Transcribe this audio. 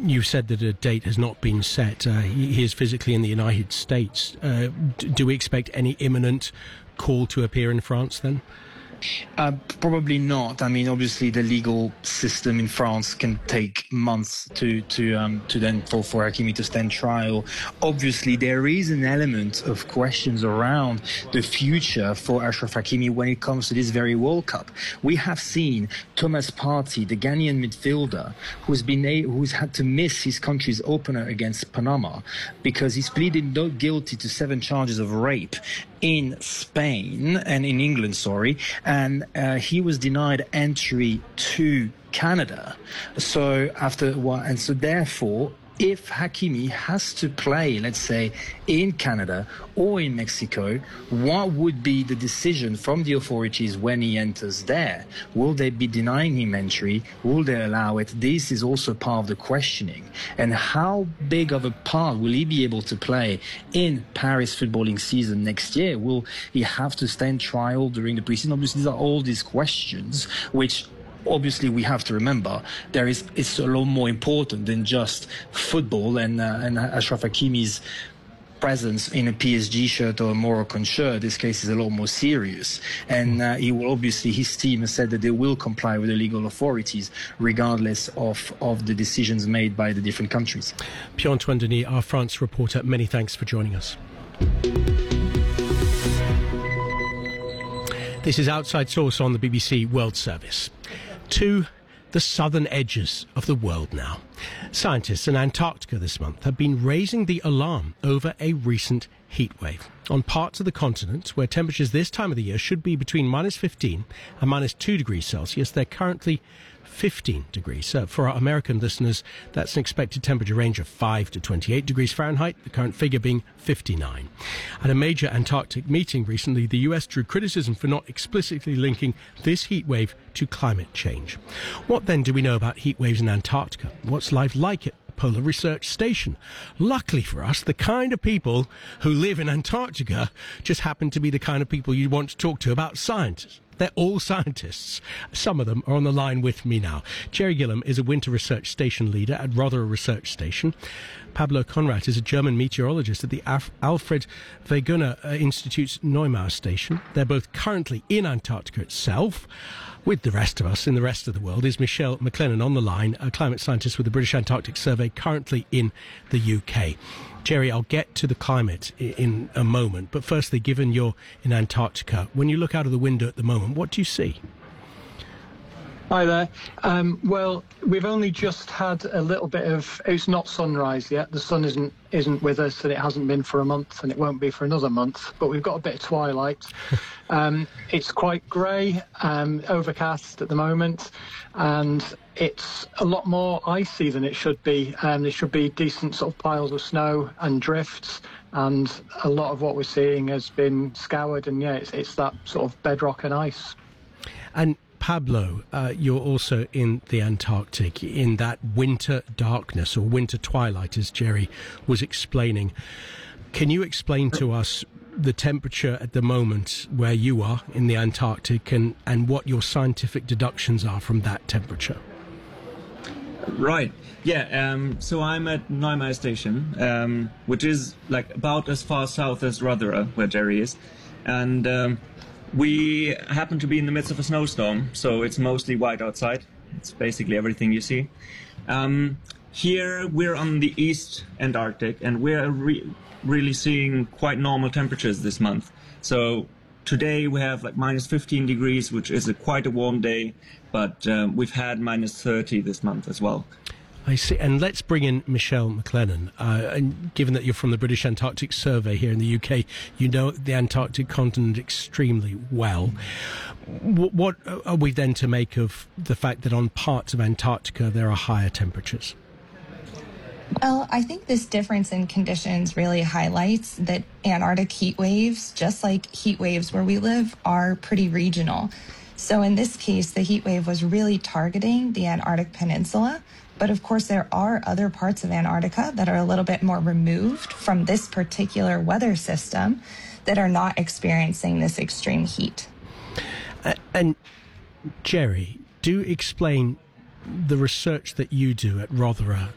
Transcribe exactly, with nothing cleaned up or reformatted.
you said that a date has not been set. Uh, he, he is physically in the United States. Uh, d- do we expect any imminent call to appear in France then? Uh, probably not. I mean, obviously, the legal system in France can take months to to um, to then for for Hakimi to stand trial. Obviously, there is an element of questions around the future for Achraf Hakimi when it comes to this very World Cup. We have seen Thomas Partey, the Ghanaian midfielder, who's been a, who's had to miss his country's opener against Panama because he's pleaded not guilty to seven charges of rape in Spain and in England, sorry, and uh, he was denied entry to Canada. So after what, and so therefore, if Hakimi has to play, let's say, in Canada or in Mexico, what would be the decision from the authorities when he enters there? Will they be denying him entry? Will they allow it? This is also part of the questioning. And how big of a part will he be able to play in Paris footballing season next year? Will he have to stand trial during the preseason? Obviously, these are all these questions which obviously we have to remember there is it's a lot more important than just football, and uh, and Achraf Hakimi's presence in a P S G shirt or a Moroccan shirt. This case is a lot more serious, and uh, he will obviously his team has said that they will comply with the legal authorities regardless of of the decisions made by the different countries. Pierre-Antoine Denis, our France reporter, many thanks for joining us. This is Outside Source on the B B C World Service. To the southern edges of the world now. Scientists in Antarctica this month have been raising the alarm over a recent heat wave on parts of the continent where temperatures this time of the year should be between minus fifteen and minus two degrees Celsius. They're currently fifteen degrees. Uh, for our American listeners, that's an expected temperature range of five to twenty-eight degrees Fahrenheit, the current figure being fifty-nine. At a major Antarctic meeting recently, the U S drew criticism for not explicitly linking this heat wave to climate change. What then do we know about heat waves in Antarctica? What's life like at Polar Research Station? Luckily for us, the kind of people who live in Antarctica just happen to be the kind of people you want to talk to about science. They're all scientists. Some of them are on the line with me now. Jerry Gillam is a winter research station leader at Rothera Research Station. Pablo Conrat is a German meteorologist at the Af- Alfred Wegener uh, Institute's Neumar station. They're both currently in Antarctica itself. With the rest of us in the rest of the world is Michelle McLennan on the line, a climate scientist with the British Antarctic Survey, currently in the U K. Jerry, I'll get to the climate in a moment, but firstly, given you're in Antarctica, when you look out of the window at the moment, what do you see? Hi there. Um, well, we've only just had a little bit of, it's not sunrise yet. The sun isn't isn't with us, and it hasn't been for a month, and it won't be for another month, but we've got a bit of twilight. um, it's quite grey, um, overcast at the moment, and it's a lot more icy than it should be. Um, there should be decent sort of piles of snow and drifts, and a lot of what we're seeing has been scoured, and yeah, it's, it's that sort of bedrock and ice. And Pablo, uh, you're also in the Antarctic, in that winter darkness or winter twilight, as Jerry was explaining. Can you explain to us the temperature at the moment where you are in the Antarctic, and, and what your scientific deductions are from that temperature? Right. Yeah. Um, so I'm at Neumar Station, um, which is like about as far south as Rothera, where Jerry is, and um, we happen to be in the midst of a snowstorm, so it's mostly white outside. It's basically everything you see. Um, here we're on the East Antarctic, and we're re- really seeing quite normal temperatures this month. So today we have like minus fifteen degrees, which is a quite a warm day, but um, we've had minus thirty this month as well. I see. And let's bring in Michelle McLennan. Uh, and given that you're from the British Antarctic Survey here in the U K, you know the Antarctic continent extremely well. W- what are we then to make of the fact that on parts of Antarctica there are higher temperatures? Well, I think this difference in conditions really highlights that Antarctic heat waves, just like heat waves where we live, are pretty regional. So in this case, the heat wave was really targeting the Antarctic Peninsula. But of course, there are other parts of Antarctica that are a little bit more removed from this particular weather system that are not experiencing this extreme heat. Uh, and Jerry, do explain the research that you do at Rothera